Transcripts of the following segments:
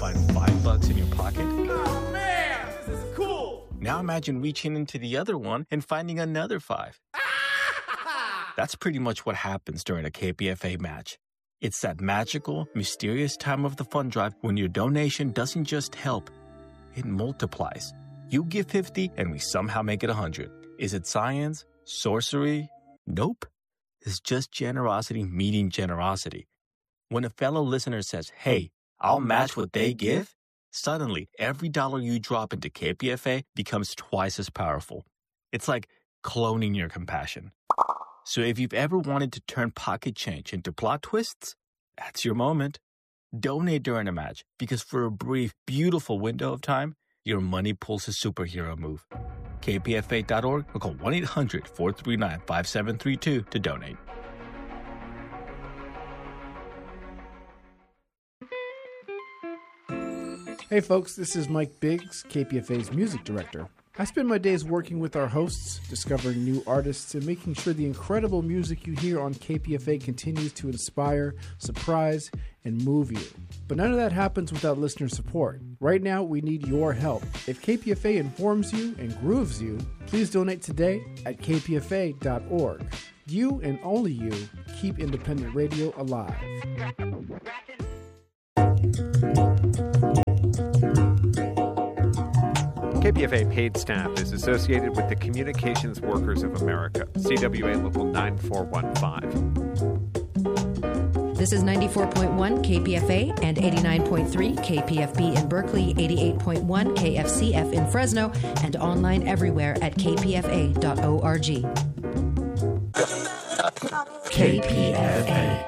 find $5 in your pocket? Oh, man, this is cool. Now imagine reaching into the other one and finding another 5. That's pretty much what happens during a KPFA match. It's that magical, mysterious time of the fund drive when your donation doesn't just help, it multiplies. You give 50 and we somehow make it 100. Is it science? Sorcery? Nope. It's just generosity meeting generosity. When a fellow listener says, hey, I'll match what they give, suddenly every dollar you drop into KPFA becomes twice as powerful. It's like cloning your compassion. So if you've ever wanted to turn pocket change into plot twists, that's your moment. Donate during a match, because for a brief, beautiful window of time, your money pulls a superhero move. KPFA.org or call 1-800-439-5732 to donate. Hey folks, this is Mike Biggs, KPFA's music director. I spend my days working with our hosts, discovering new artists, and making sure the incredible music you hear on KPFA continues to inspire, surprise, and move you. But none of that happens without listener support. Right now, we need your help. If KPFA informs you and grooves you, please donate today at kpfa.org. You and only you keep independent radio alive. KPFA paid staff is associated with the Communications Workers of America, CWA Local 9415. This is 94.1 KPFA and 89.3 KPFB in Berkeley, 88.1 KFCF in Fresno, and online everywhere at kpfa.org. KPFA.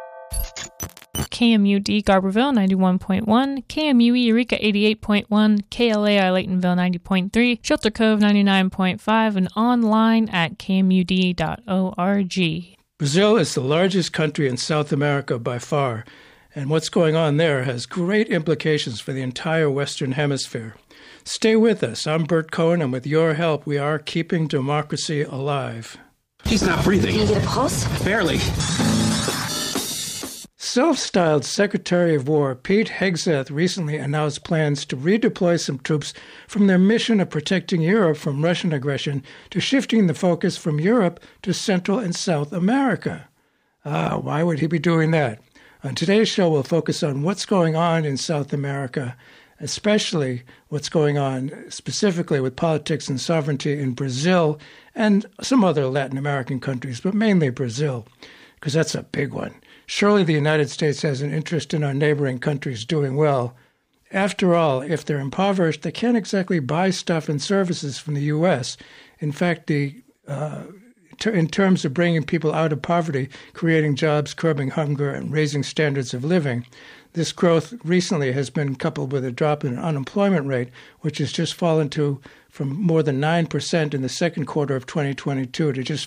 KMUD Garberville 91.1, KMUE Eureka 88.1, KLAI Laytonville 90.3, Shelter Cove 99.5, and online at kmud.org. Brazil is the largest country in South America by far, and what's going on there has great implications for the entire Western Hemisphere. Stay with us. I'm Bert Cohen, and with your help, we are keeping democracy alive. He's not breathing. Can you get a pulse? Barely. Self-styled Secretary of War Pete Hegseth recently announced plans to redeploy some troops from their mission of protecting Europe from Russian aggression to shifting the focus from Europe to Central and South America. Why would he be doing that? On today's show, we'll focus on what's going on in South America, especially what's going on specifically with politics and sovereignty in Brazil and some other Latin American countries, but mainly Brazil, because that's a big one. Surely the United States has an interest in our neighboring countries doing well. After all, if they're impoverished, they can't exactly buy stuff and services from the U.S. In fact, in terms of bringing people out of poverty, creating jobs, curbing hunger, and raising standards of living, this growth recently has been coupled with a drop in unemployment rate, which has just fallen from more than 9% in the second quarter of 2022 to just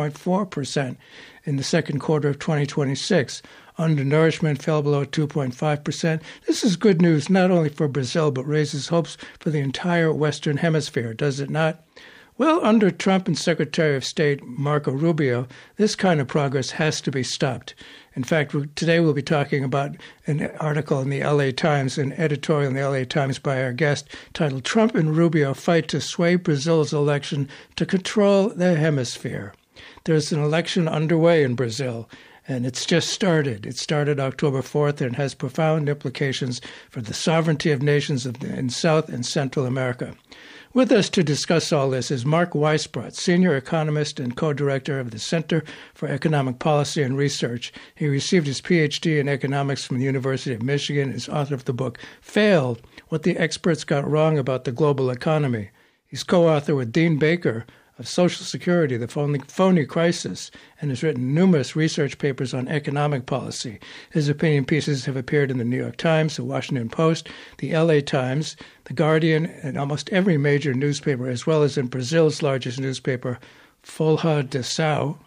5.4% in the second quarter of 2026. Undernourishment fell below 2.5%. This is good news not only for Brazil, but raises hopes for the entire Western Hemisphere, does it not? Well, under Trump and Secretary of State Marco Rubio, this kind of progress has to be stopped. In fact, today we'll be talking about an article in the LA Times, an editorial in the LA Times by our guest, titled "Trump and Rubio Fight to Sway Brazil's Election to Control the Hemisphere." There's an election underway in Brazil, and it's just started. It started October 4th and has profound implications for the sovereignty of nations in South and Central America. With us to discuss all this is Mark Weisbrot, senior economist and co-director of the Center for Economic Policy and Research. He received his Ph.D. in economics from the University of Michigan and is author of the book Failed: What the Experts Got Wrong About the Global Economy. He's co-author with Dean Baker of Social Security, the Phony Crisis, and has written numerous research papers on economic policy. His opinion pieces have appeared in the New York Times, the Washington Post, the LA Times, the Guardian, and almost every major newspaper, as well as in Brazil's largest newspaper, Folha de Sao,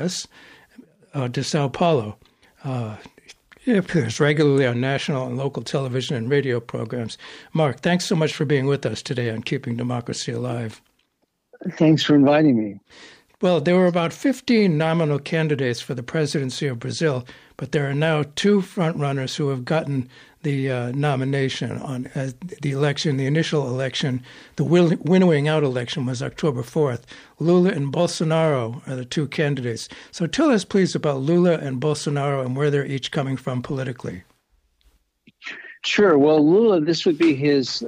de Sao Paulo. It appears regularly on national and local television and radio programs. Mark, thanks so much for being with us today on Keeping Democracy Alive. Thanks for inviting me. Well, there were about 15 nominal candidates for the presidency of Brazil, but there are now 2 frontrunners who have gotten the nomination on the election. The initial election, the winnowing out election, was October 4th. Lula and Bolsonaro are the 2 candidates. So tell us, please, about Lula and Bolsonaro and where they're each coming from politically. Sure. Well, Lula, this would be his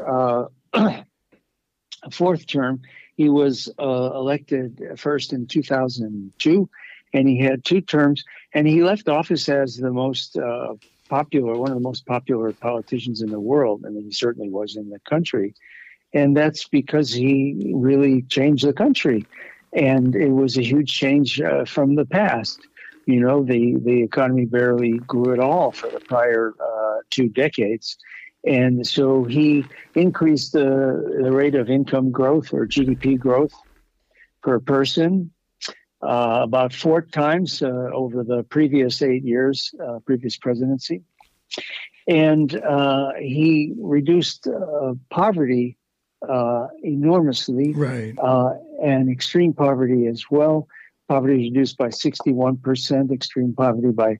4th term. He was elected first in 2002, and he had 2 terms, and he left office as the most popular, one of the most popular politicians in the world. I mean, he certainly was in the country. And that's because he really changed the country. And it was a huge change from the past. You know, the economy barely grew at all for the prior 2 decades. And so he increased the rate of income growth or GDP growth per person about 4 times over the previous 8 years, previous presidency. And he reduced poverty enormously, right, and extreme poverty as well. Poverty reduced by 61%, extreme poverty by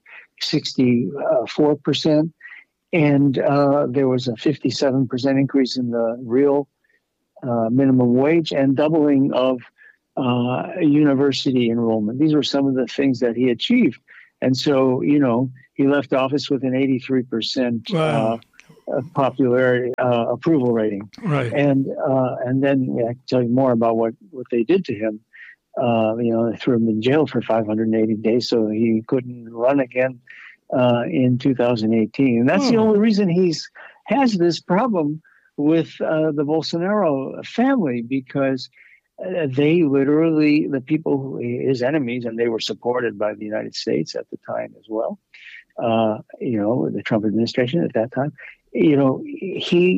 64%. And there was a 57% increase in the real minimum wage and doubling of university enrollment. These were some of the things that he achieved. And so, you know, he left office with an 83% popularity approval rating. Right. And then I can tell you more about what they did to him. You know, they threw him in jail for 580 days, so he couldn't run again in 2018. And that's the only reason has this problem with the Bolsonaro family, because they literally, the people, his enemies, and they were supported by the United States at the time as well, you know, the Trump administration at that time, you know, he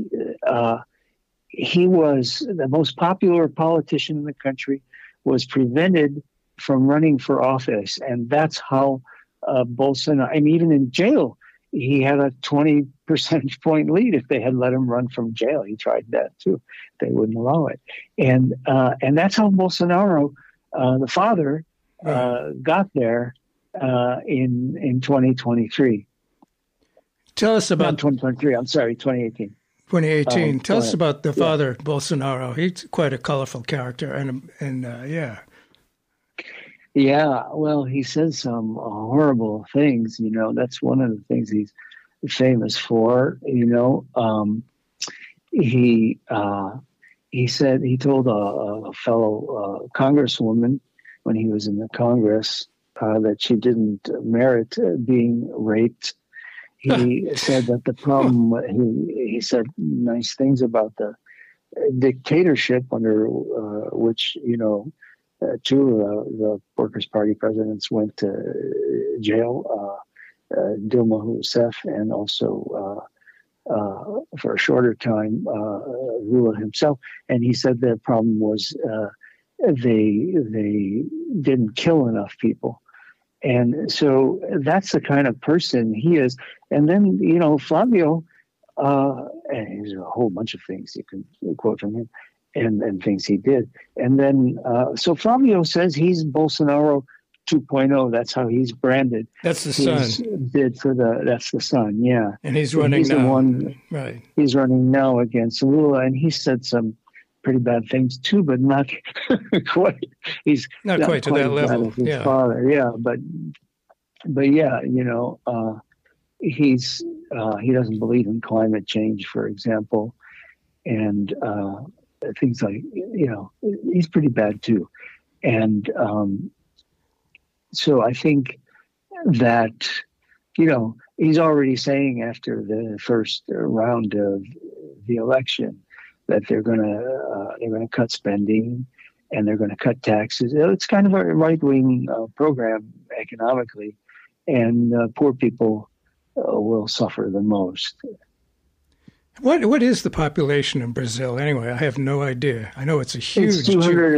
was the most popular politician in the country, was prevented from running for office. And that's how Bolsonaro, I mean, even in jail, he had a 20 percentage point lead if they had let him run from jail. He tried that too. They wouldn't allow it. And that's how Bolsonaro, the father, got there in 2023. Tell us about... Not 2023, I'm sorry, 2018. 2018. Tell us about the father, Bolsonaro. He's quite a colorful character. And yeah. Yeah, well, he says some horrible things, you know. That's one of the things he's famous for, you know. He said, he told a fellow congresswoman when he was in the Congress that she didn't merit being raped. He said that the problem, he said nice things about the dictatorship under which, you know, 2 of the Workers' Party presidents went to jail, Dilma Rousseff, and also for a shorter time, Lula himself. And he said the problem was they didn't kill enough people. And so that's the kind of person he is. And then, you know, Flavio, and there's a whole bunch of things you can quote from him, and things he did. And then, so Flavio says he's Bolsonaro 2.0. That's how he's branded. That's the son. That's the son, yeah. And he's running now. The one, right. He's running now against Lula, and he said some pretty bad things too, but not quite. He's not quite to that level. His father, yeah. But yeah, you know, he doesn't believe in climate change, for example, and things like, you know, he's pretty bad too. And so I think that, you know, he's already saying after the first round of the election that they're going to cut spending and they're going to cut taxes. It's kind of a right-wing program economically, and poor people will suffer the most. What is the population in Brazil anyway? I have no idea. I know it's a huge. It's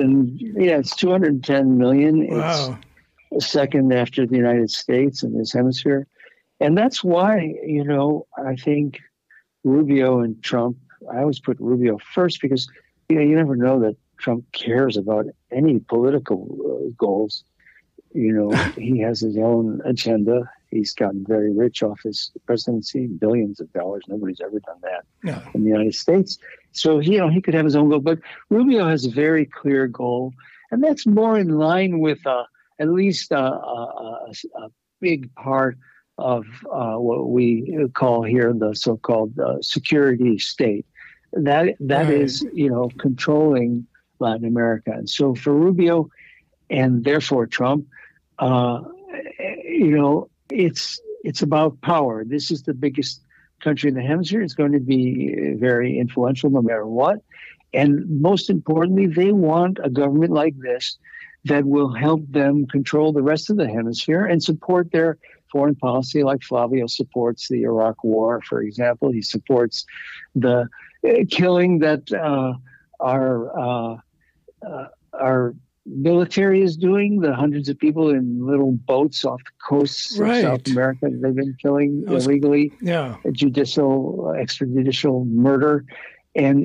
210 million. Wow. It's second after the United States in this hemisphere, and that's why, you know, I think Rubio and Trump. I always put Rubio first because, you know, you never know that Trump cares about any political goals. You know, he has his own agenda. He's gotten very rich off his presidency, billions of dollars. Nobody's ever done that in the United States. So, you know, he could have his own goal. But Rubio has a very clear goal, and that's more in line with at least a big part of what we call here the so-called security state. That is, you know, controlling Latin America. And so for Rubio and therefore Trump, you know, it's about power. This is the biggest country in the hemisphere. It's going to be very influential no matter what. And most importantly, they want a government like this that will help them control the rest of the hemisphere and support their foreign policy, like Flavio supports the Iraq War, for example. He supports the killing that our military is doing, the hundreds of people in little boats off the coasts of South America they've been killing illegally, extrajudicial murder. And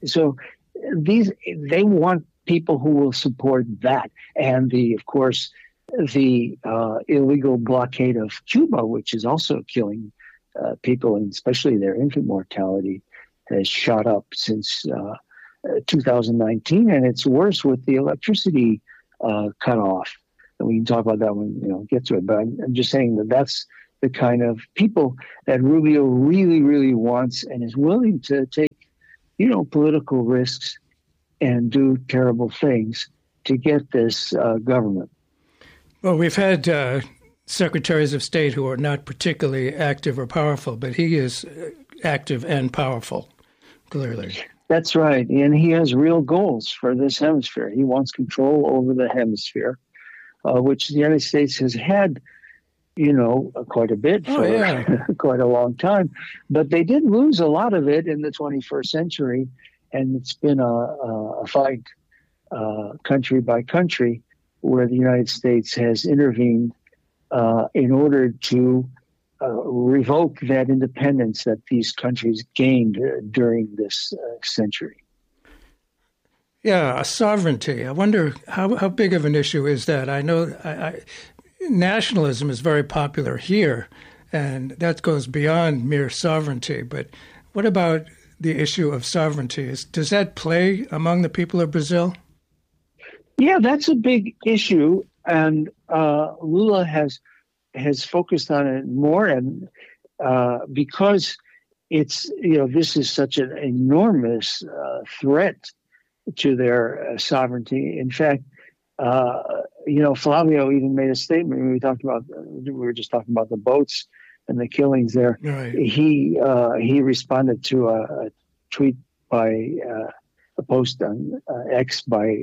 they want people who will support that. And of course, the illegal blockade of Cuba, which is also killing people, and especially their infant mortality, has shot up since 2019, and it's worse with the electricity cutoff. And we can talk about that when get to it. But I'm just saying that's the kind of people that Rubio really, really wants and is willing to take, political risks and do terrible things to get this government. Well, we've had secretaries of state who are not particularly active or powerful, but he is active and powerful, clearly. That's right. And he has real goals for this hemisphere. He wants control over the hemisphere, which the United States has had, quite a bit for quite a long time. But they did lose a lot of it in the 21st century. And it's been a fight country by country where the United States has intervened in order to revoke that independence that these countries gained during this century. Yeah, sovereignty. I wonder how big of an issue is that? I know nationalism is very popular here, and that goes beyond mere sovereignty. But what about the issue of sovereignty? Does that play among the people of Brazil? Yeah, that's a big issue, and Lula has focused on it more, and because it's this is such an enormous threat to their sovereignty. In fact, Flavio even made a statement when we were just talking about the boats and the killings there. Right. He responded to a tweet by a post on X by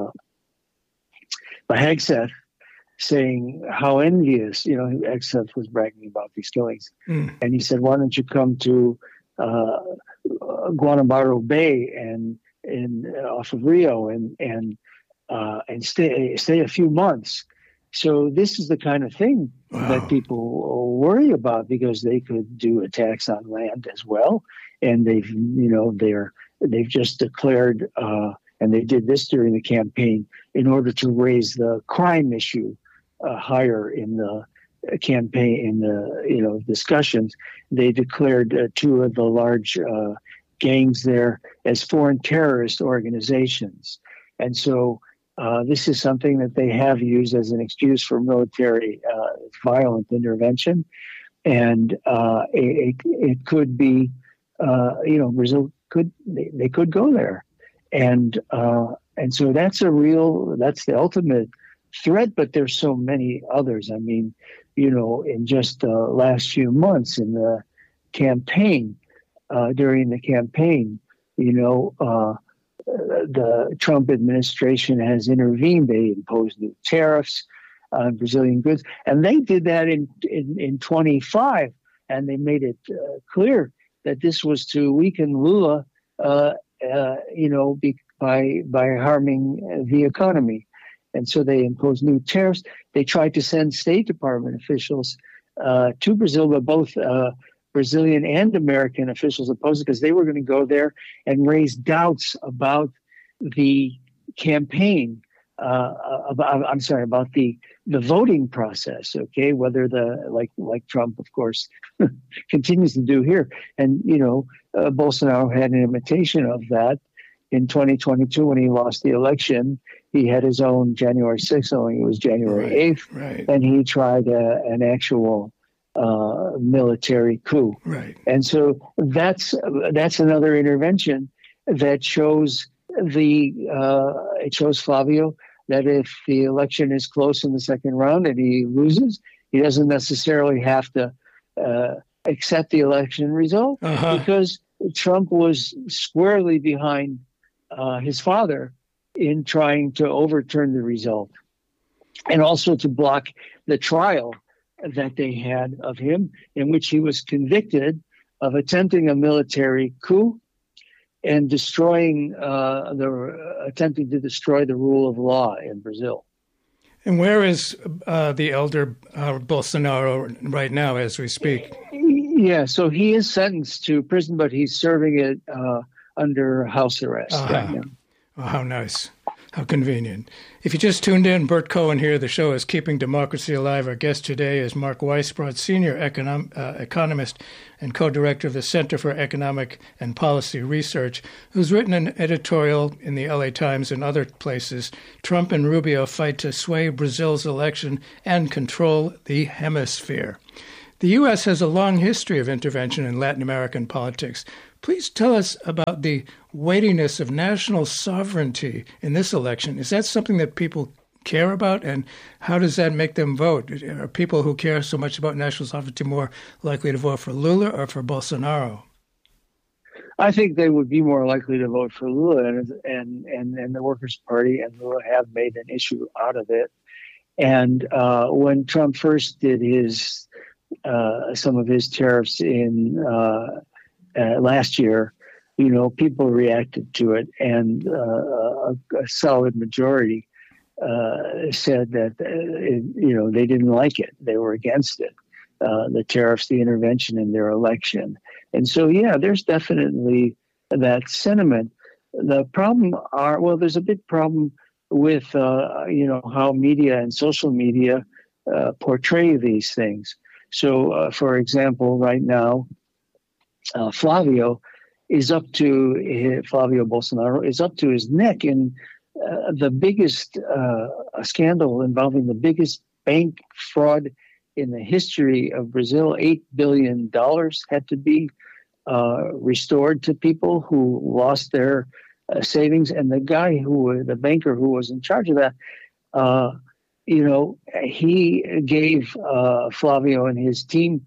Hegseth, saying how envious, Hegseth was bragging about these killings. And he said, why don't you come to Guanabara Bay and off of Rio and stay a few months. So this is the kind of thing that people worry about, because they could do attacks on land as well. And they've just declared, and they did this during the campaign in order to raise the crime issue higher in the campaign, in the discussions. They declared two of the large gangs there as foreign terrorist organizations. And so this is something that they have used as an excuse for military violent intervention. And it could be, Brazil they could go there. And so that's the ultimate threat, but there's so many others. I mean, in just the last few months in the campaign, during the campaign, the Trump administration has intervened. They imposed new tariffs on Brazilian goods, and they did that in 25, and they made it clear that this was to weaken Lula, by harming the economy. And so they imposed new tariffs. They tried to send State Department officials to Brazil, but both Brazilian and American officials opposed it, because they were going to go there and raise doubts about the campaign about the voting process. Okay, whether like Trump, of course, continues to do here, and Bolsonaro had an imitation of that in 2022 when he lost the election. He had his own January 6th, only it was January 8th, right. And he tried an actual military coup. Right. And so that's another intervention that shows it shows Flavio that if the election is close in the second round and he loses, he doesn't necessarily have to accept the election result because Trump was squarely behind his father in trying to overturn the result and also to block the trial that they had of him, in which he was convicted of attempting a military coup and attempting to destroy the rule of law in Brazil. And where is the elder Bolsonaro right now as we speak? Yeah, so he is sentenced to prison, but he's serving it under house arrest right now. Oh, how nice. How convenient. If you just tuned in, Bert Cohen here. The show is Keeping Democracy Alive. Our guest today is Mark Weisbrod, Senior Economist and Co-Director of the Center for Economic and Policy Research, who's written an editorial in the LA Times and other places, Trump and Rubio Fight to Sway Brazil's Election and Control the Hemisphere. The U.S. has a long history of intervention in Latin American politics. Please tell us about the weightiness of national sovereignty in this election. Is that something that people care about, and how does that make them vote? Are people who care so much about national sovereignty more likely to vote for Lula or for Bolsonaro? I think they would be more likely to vote for Lula, and the Workers' Party and Lula have made an issue out of it. And when Trump first did some of his tariffs in last year, people reacted to it, and a solid majority said that they didn't like it. They were against it, the tariffs, the intervention in their election. And so, there's definitely that sentiment. The problem there's a big problem with how media and social media portray these things. So, for example, right now, Flavio Bolsonaro is up to his neck in the biggest scandal involving the biggest bank fraud in the history of Brazil. $8 billion had to be restored to people who lost their savings. And the banker who was in charge of that, he gave Flavio and his team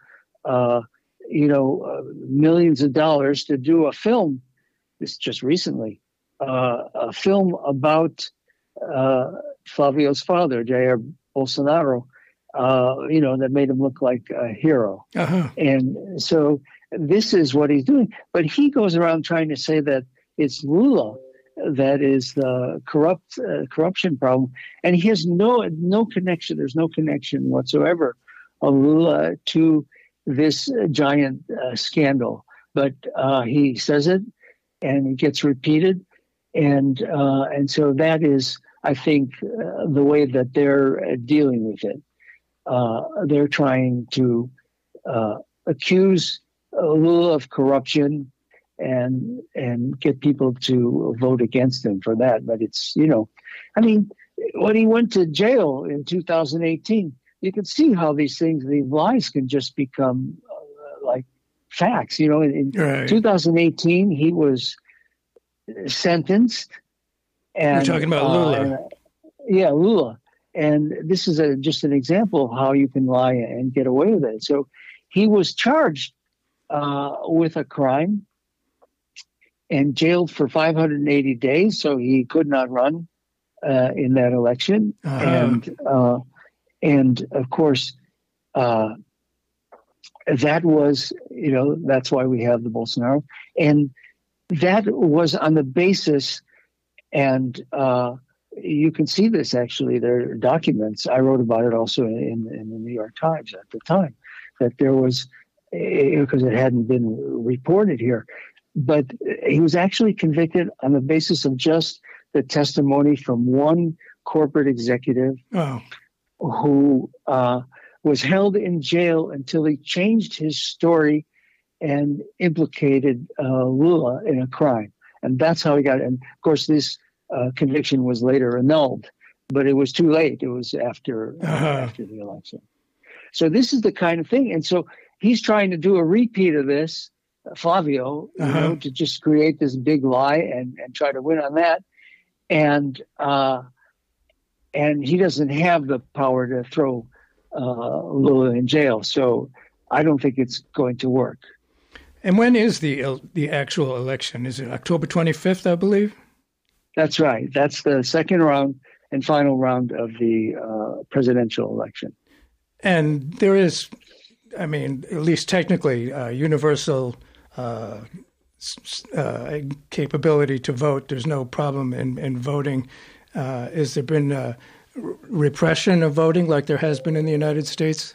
millions of dollars to do a film. This just recently, a film about Flavio's father, Jair Bolsonaro. That made him look like a hero. And so this is what he's doing. But he goes around trying to say that it's Lula that is the corruption problem, and he has no connection. There's no connection whatsoever of Lula to this giant scandal, but he says it, and it gets repeated, and so that is, I think, the way that they're dealing with it. They're trying to accuse Lula of corruption and get people to vote against him for that. But it's when he went to jail in 2018. You can see how these lies can just become like facts. In 2018, he was sentenced. And, you're talking about Lula. Lula. And this is just an example of how you can lie and get away with it. So he was charged with a crime and jailed for 580 days. So he could not run in that election. And of course, that was, that's why we have the Bolsonaro. And that was on the basis, and you can see this actually, there are documents. I wrote about it also in the New York Times at the time, that there was, because it hadn't been reported here, but he was actually convicted on the basis of just the testimony from one corporate executive who was held in jail until he changed his story and implicated Lula in a crime. And that's how he got it. And of course, this conviction was later annulled, but it was too late. It was after the election. So this is the kind of thing. And so he's trying to do a repeat of this, Flavio, you know, to just create this big lie and try to win on that. And he doesn't have the power to throw Lula in jail. So I don't think it's going to work. And when is the actual election? Is it October 25th, I believe? That's right. That's the second round and final round of the presidential election. And there is, I mean, at least technically, universal capability to vote. There's no problem in voting. Has there been repression of voting like there has been in the United States?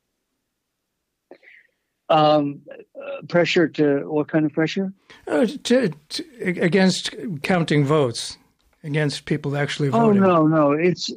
Pressure to what kind of pressure? Against counting votes, against people actually voting. Oh no, it's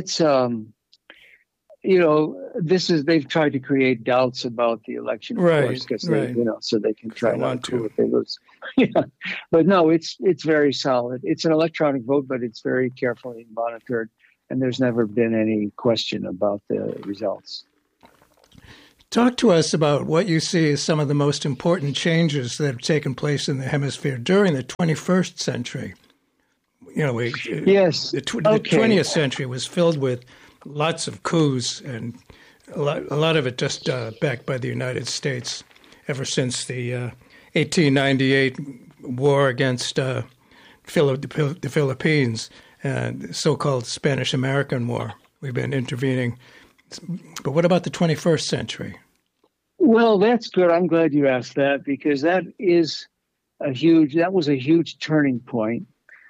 you know, they've tried to create doubts about the election, of course, because they, you know, so they can try not to if they lose. Yeah, but no, it's very solid. It's an electronic vote, but it's very carefully monitored, and there's never been any question about the results. Talk to us about what you see as some of the most important changes that have taken place in the hemisphere during the 21st century. You know, the 20th century was filled with lots of coups, and a lot of it just backed by the United States ever since the 1898 war against the Philippines, the so-called Spanish-American War. We've been intervening. But what about the 21st century? Well, that's good. I'm glad you asked that, because that was a huge turning point.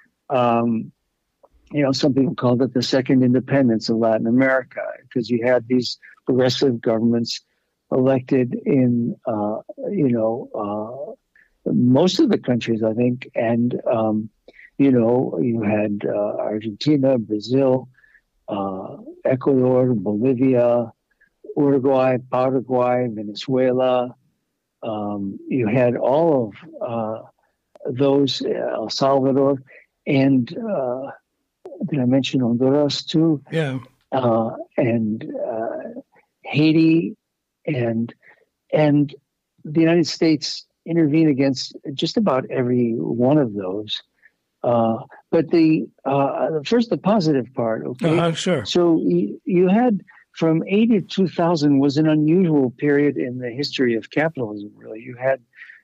You know, some people called it the second independence of Latin America, because you had these progressive governments elected in, most of the countries, I think. And, you had Argentina, Brazil, Ecuador, Bolivia, Uruguay, Paraguay, Venezuela. You had all of those, El Salvador, and did I mention Honduras too? Yeah. And Haiti, and the United States intervened against just about every one of those. But first, the positive part, okay? Sure. So you had from 80 to 2000 was an unusual period in the history of capitalism, really. You had,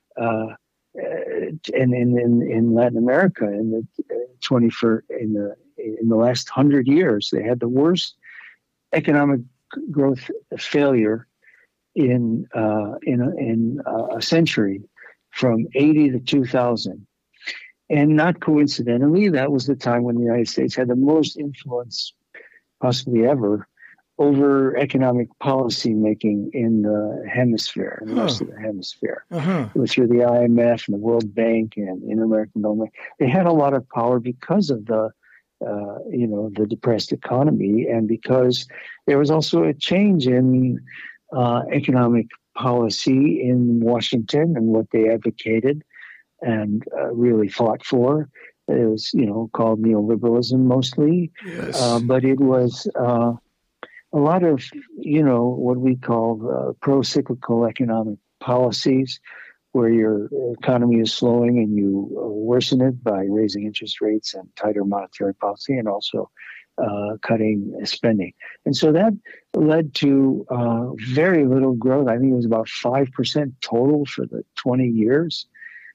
and in Latin America in the 21st, in the last 100 years, they had the worst economic growth failure in a century, from 80 to 2000. And not coincidentally, that was the time when the United States had the most influence, possibly ever, over economic policy making in the hemisphere, in the rest of the hemisphere. Through the IMF and the World Bank and the Inter-American Development. They had a lot of power because of the depressed economy, and because there was also a change in economic policy in Washington and what they advocated and really fought for. It was, called neoliberalism mostly, but it was a lot of, what we call pro-cyclical economic policies, where your economy is slowing and you worsen it by raising interest rates and tighter monetary policy, and also cutting spending. And so that led to very little growth. I think it was about 5% total for the 20 years.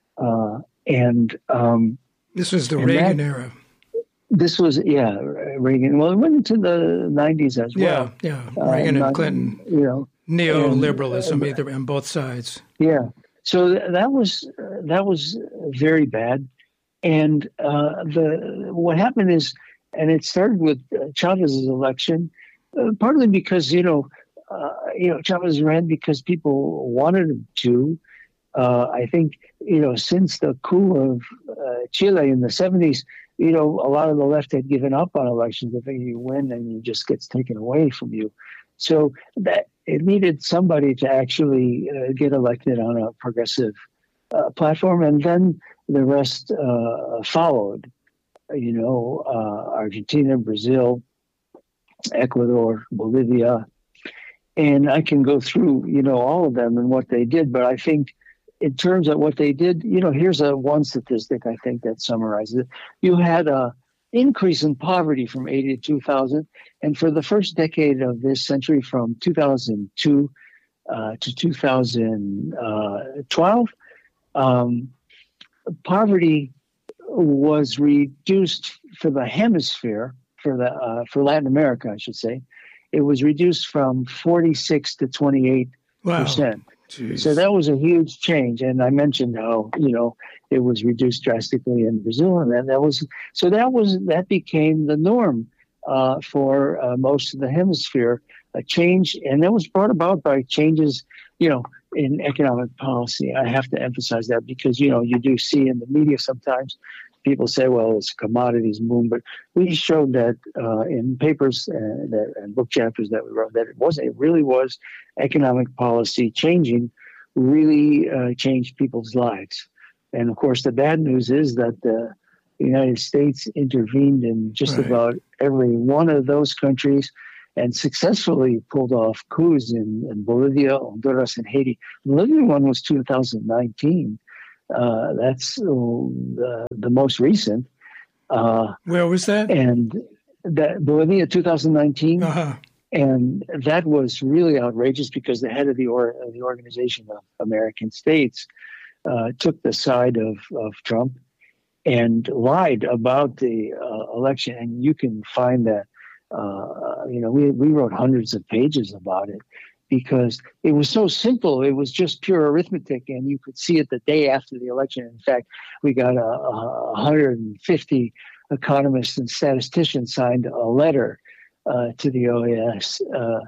This was the Reagan era. This was, Reagan. Well, it went into the 90s as well. Yeah. Reagan and Clinton. Neoliberalism, either on both sides. Yeah. So that was very bad. And what happened is, and it started with Chavez's election, partly because, Chavez ran because people wanted him to. I think, since the coup of Chile in the 70s, a lot of the left had given up on elections. They think you win and it just gets taken away from you. So that it needed somebody to actually get elected on a progressive platform, and then the rest followed. Argentina, Brazil, Ecuador, Bolivia, and I can go through, all of them and what they did. But I think in terms of what they did, here's one statistic I think that summarizes it. You had a increase in poverty from 80 to 2000. And for the first decade of this century, from 2002 to 2012, poverty was reduced for the hemisphere, for Latin America, I should say. It was reduced from 46 to 28%. Wow. So that was a huge change. And I mentioned how, it was reduced drastically in Brazil. And that became the norm for most of the hemisphere, a change. And that was brought about by changes, in economic policy. I have to emphasize that because, you do see in the media sometimes people say, well, it's a commodities boom. But we showed that in papers and book chapters that we wrote that it really was economic policy changing, really changed people's lives. And of course, the bad news is that the United States intervened in just about every one of those countries and successfully pulled off coups in Bolivia, Honduras, and Haiti. The Bolivia one was 2019. That's the most recent. Where was that? And that Bolivia 2019. Uh-huh. And that was really outrageous because the head of the Organization of American States took the side of Trump and lied about the election. And you can find that, we wrote hundreds of pages about it because it was so simple. It was just pure arithmetic, and you could see it the day after the election. In fact, we got 150 economists and statisticians signed a letter to the OAS,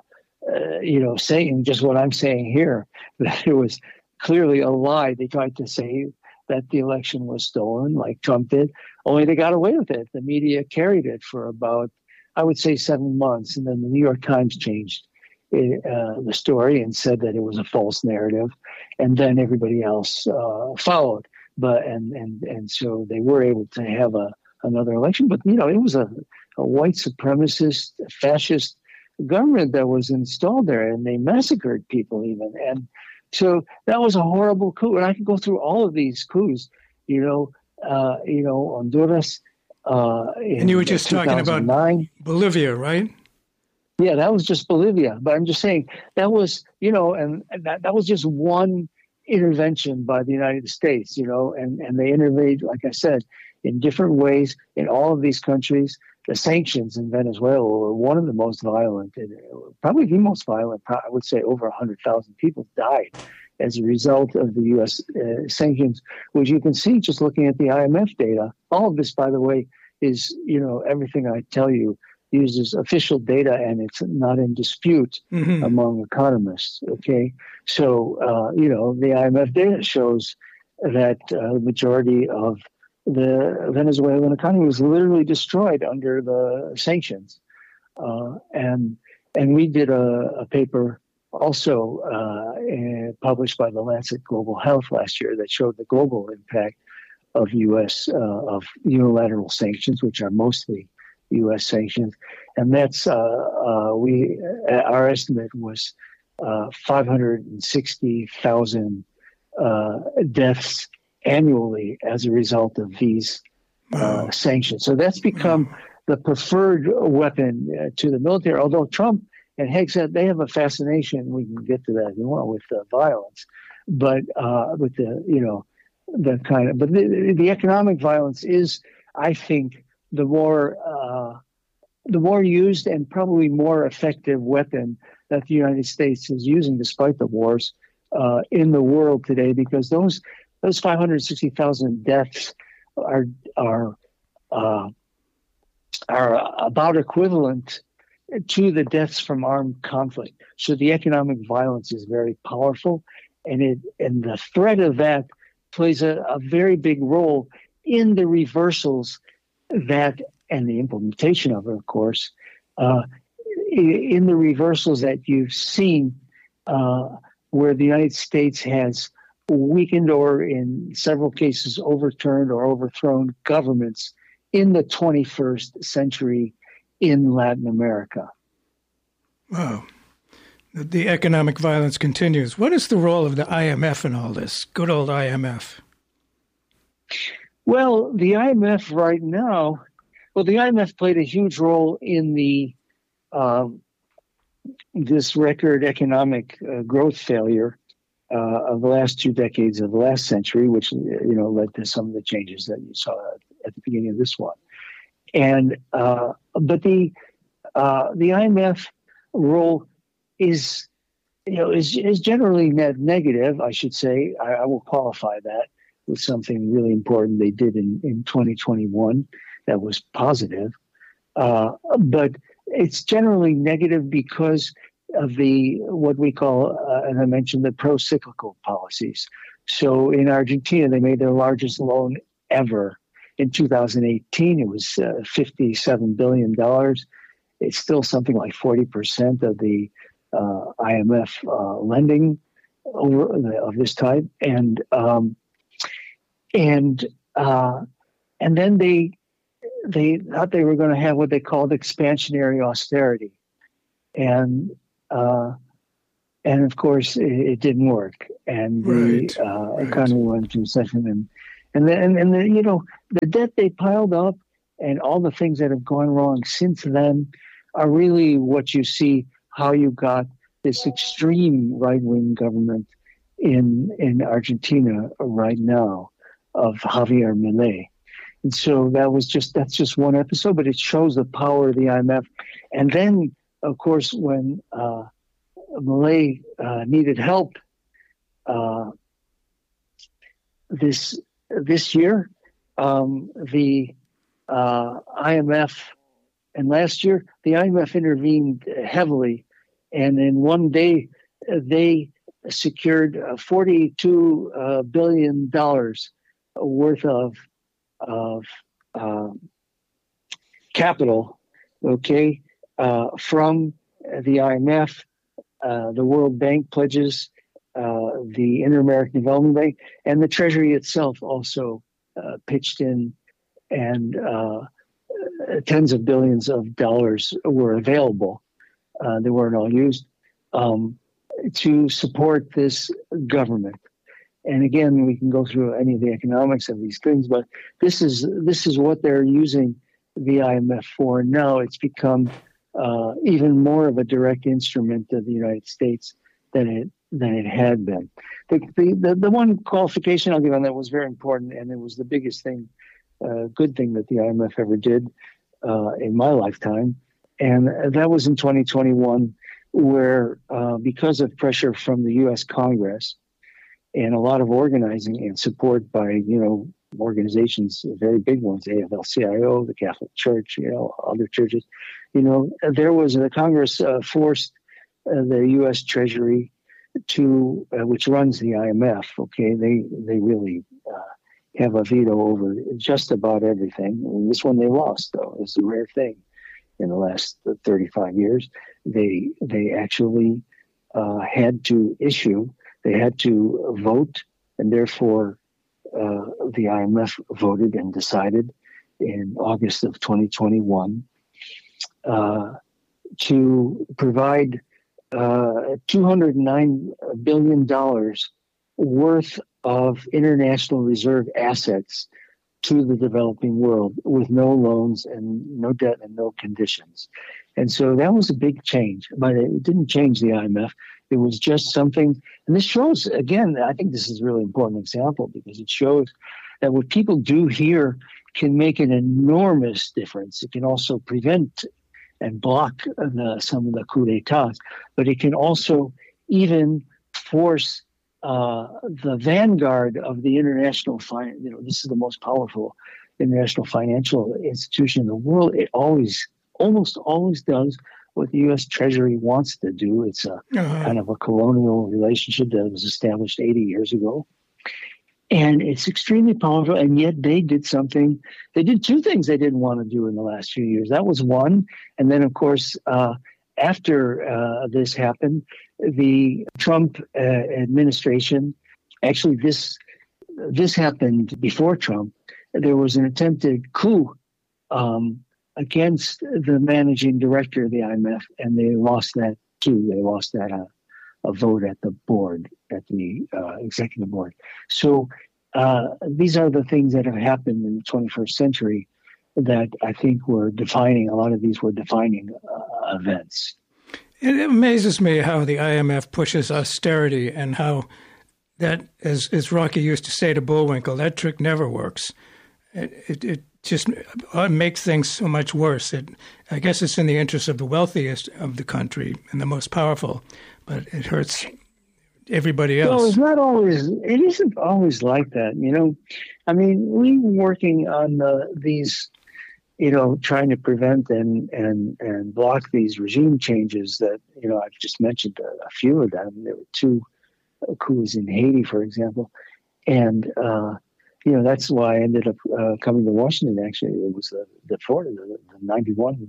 saying just what I'm saying here, that it was clearly a lie. They tried to say that the election was stolen, like Trump did, only they got away with it. The media carried it for about, I would say, 7 months, and then the New York Times changed the story and said that it was a false narrative, and then everybody else followed. But and so they were able to have another election. But it was a white supremacist, fascist government that was installed there, and they massacred people even. And so that was a horrible coup. And I could go through all of these coups. Honduras. And you were just talking about Bolivia, right? Yeah, that was just Bolivia. But I'm just saying that was, and that was just one intervention by the United States, and they intervened, like I said, in different ways in all of these countries. The sanctions in Venezuela were one of the most violent, probably the most violent. I would say over 100,000 people died as a result of the U.S. Sanctions, which you can see just looking at the IMF data. All of this, by the way, is, everything I tell you uses official data, and it's not in dispute among economists, okay? So, the IMF data shows that the majority of the Venezuelan economy was literally destroyed under the sanctions. And we did a paper also published by the Lancet Global Health last year that showed the global impact of U.S. Of unilateral sanctions, which are mostly U.S. sanctions, and that's our estimate was 560,000 deaths annually as a result of these sanctions. So that's become the preferred weapon to the military. Although Trump and Hegseth, they have a fascination. We can get to that if you want with violence, but with the economic violence is, I think, the more used and probably more effective weapon that the United States is using, despite the wars in the world today, because those 560,000 deaths are about equivalent to the deaths from armed conflict. So the economic violence is very powerful, and the threat of that plays a very big role in the reversals that, and the implementation of it, of course, in the reversals that you've seen where the United States has weakened or in several cases overturned or overthrown governments in the 21st century in Latin America. Wow. The economic violence continues. What is the role of the IMF in all this? Good old IMF. Well, the IMF right now, the IMF played a huge role in the this record economic growth failure of the last 2 decades of the last century, which led to some of the changes that you saw at the beginning of this one. And but the IMF role is generally negative, I should say. I will qualify that with something really important they did in 2021 that was positive. But it's generally negative because of what we call, as I mentioned, the pro-cyclical policies. So in Argentina, they made their largest loan ever. In 2018, it was $57 billion. It's still something like 40% of the IMF lending of this type, and then they thought they were going to have what they called expansionary austerity, and of course it didn't work, and the economy went into recession, and the debt they piled up and all the things that have gone wrong since then are really what you see how you got this extreme right-wing government in Argentina right now of Javier Milei. And so that's just one episode, but it shows the power of the IMF. And then, of course, when Milei needed help this year, the IMF, and last year, the IMF intervened heavily, and in one day, they secured $42 billion worth of capital, from the IMF, the World Bank pledges, the Inter-American Development Bank, and the Treasury itself also pitched in, and tens of billions of dollars were available. They weren't all used to support this government. And again, we can go through any of the economics of these things, but this is what they're using the IMF for now. It's become even more of a direct instrument of the United States than it had been. The one qualification I'll give on that was very important, and it was the biggest thing, good thing that the IMF ever did in my lifetime, and that was in 2021, where because of pressure from the U.S. Congress and a lot of organizing and support by organizations, very big ones, AFL-CIO, the Catholic Church, other churches, there was the Congress forced the U.S. Treasury to, which runs the IMF. They really have a veto over just about everything. And this one they lost, though. It's a rare thing in the last 35 years. They actually had to vote, and therefore the IMF voted and decided in August of 2021 to provide $209 billion worth of international reserve assets to the developing world with no loans and no debt and no conditions. And so that was a big change, but it didn't change the IMF. It was just something, and this shows, again, I think this is a really important example because it shows that what people do here can make an enormous difference. It can also prevent and block some of the coup d'etats, but it can also even force the vanguard of the international this is the most powerful international financial institution in the world. It almost always does what the U.S. Treasury wants to do. It's a kind of a colonial relationship that was established 80 years ago. And it's extremely powerful. And yet they did something. They did two things they didn't want to do in the last few years. That was one. And then, of course, after this happened, the Trump administration, actually this happened before Trump. There was an attempted coup against the managing director of the IMF, and they lost that too. They lost that a vote at the board, at the executive board. So these are the things that have happened in the 21st century that I think were defining. A lot of these were defining events. It amazes me how the IMF pushes austerity and how that, as Rocky used to say to Bullwinkle, that trick never works. It just makes things so much worse. I guess it's in the interest of the wealthiest of the country and the most powerful, but it hurts everybody else. Well, it's not always. It isn't always like that. I mean, we were working on these, trying to prevent and block these regime changes that I've just mentioned a few of them. There were two coups in Haiti, for example, and that's why I ended up coming to Washington. Actually, it was the 91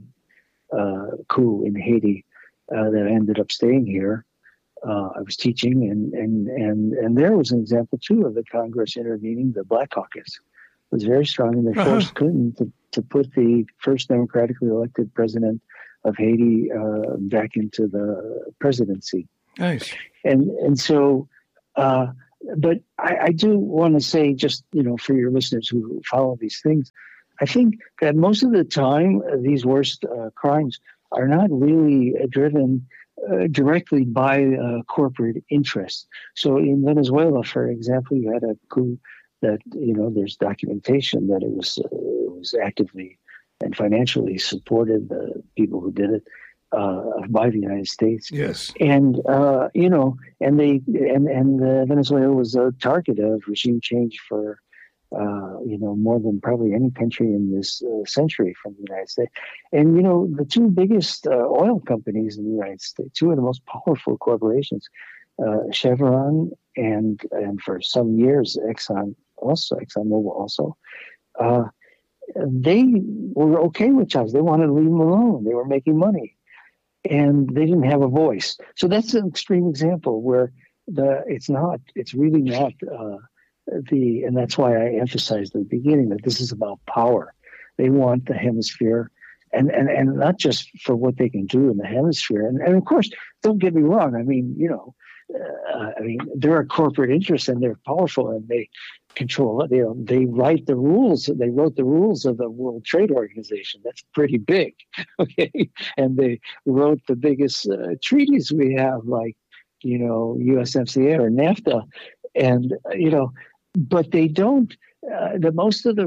coup in Haiti that I ended up staying here. I was teaching, and there was an example too of the Congress intervening. The Black Caucus was very strong, and they forced Clinton to put the first democratically elected president of Haiti back into the presidency. Nice. And so, but I do want to say, just for your listeners who follow these things, I think that most of the time these worst crimes are not really driven directly by corporate interests. So in Venezuela, for example, you had a coup that there's documentation that it was actively and financially supported, the people who did it by the United States. Yes, and Venezuela was a target of regime change for more than probably any country in this century from the United States. And, the two biggest oil companies in the United States, two of the most powerful corporations, Chevron and for some years, ExxonMobil also, they were okay with Chavez. They wanted to leave him alone. They were making money. And they didn't have a voice. So that's an extreme example where it's really not and that's why I emphasized at the beginning that this is about power. They want the hemisphere, and not just for what they can do in the hemisphere. And of course, don't get me wrong. I mean, there are corporate interests, and they're powerful, and they control it. They write the rules. They wrote the rules of the World Trade Organization. That's pretty big, okay? And they wrote the biggest treaties we have, like USMCA or NAFTA, and but they don't. Most of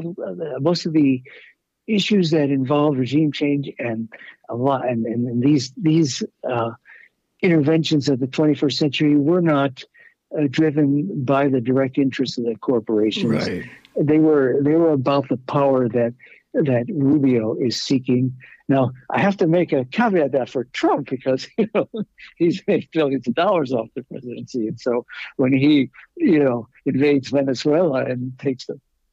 the issues that involve regime change and a lot, and these interventions of the 21st century were not driven by the direct interests of the corporations. Right. They were about the power that Rubio is seeking. Now, I have to make a caveat that for Trump, because he's made billions of dollars off the presidency, and so when he invades Venezuela and takes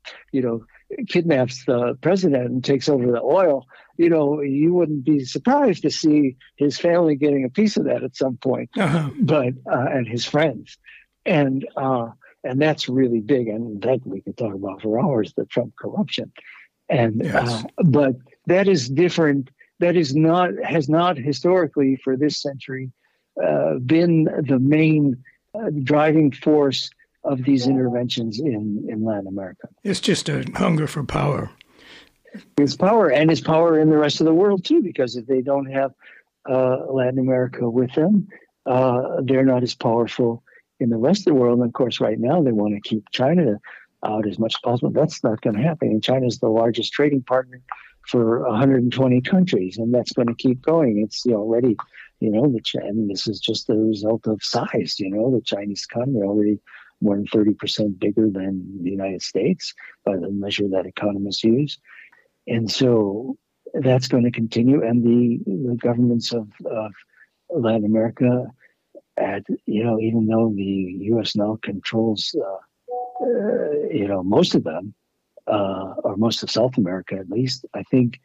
kidnaps the president and takes over the oil, you wouldn't be surprised to see his family getting a piece of that at some point, but and his friends, and that's really big, and that we could talk about for hours, the Trump corruption, and yes. But that is different. That has not historically for this century been the main driving force of these interventions in Latin America. It's just a hunger for power. It's power, and it's power in the rest of the world too, because if they don't have Latin America with them, they're not as powerful in the rest of the world. And of course, right now they want to keep China out as much as possible. That's not going to happen. And China is the largest trading partner for 120 countries, and that's going to keep going. It's already, and this is just the result of size. The Chinese economy already more than 30% bigger than the United States by the measure that economists use. And so that's going to continue. And the governments of Latin America, even though the U.S. now controls most of them, or most of South America at least, I think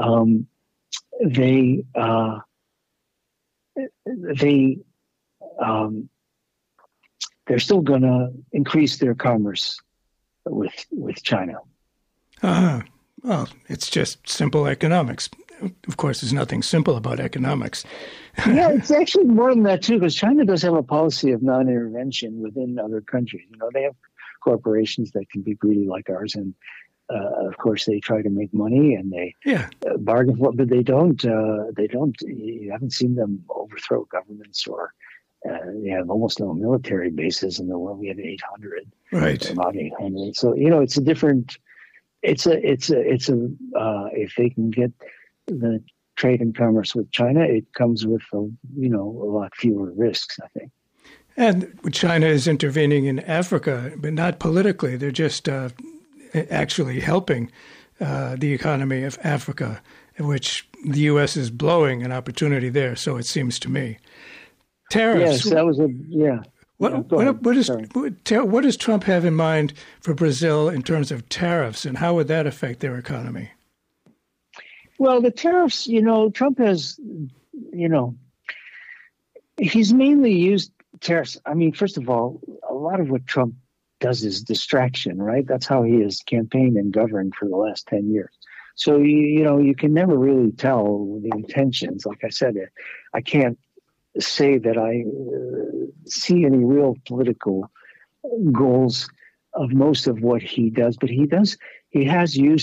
they're still going to increase their commerce with China. Well, it's just simple economics. Of course, there's nothing simple about economics. Yeah, it's actually more than that, too, because China does have a policy of non-intervention within other countries. They have corporations that can be greedy like ours, and of course, they try to make money and they bargain for it, but they don't. You haven't seen them overthrow governments, or they have almost no military bases in the world. We have 800, right? About 800. So it's a different. It's a. If they can get the trade and commerce with China, it comes with a lot fewer risks, I think. And China is intervening in Africa, but not politically. They're just actually helping the economy of Africa, which the U.S. is blowing an opportunity there, so it seems to me. Tariffs. Yes, that was What does Trump have in mind for Brazil in terms of tariffs, and how would that affect their economy? Well, the tariffs, Trump has, he's mainly used tariffs. I mean, first of all, a lot of what Trump does is distraction, right? That's how he has campaigned and governed for the last 10 years. So, you can never really tell the intentions. Like I said, I can't say that I see any real political goals of most of what he does, but he has used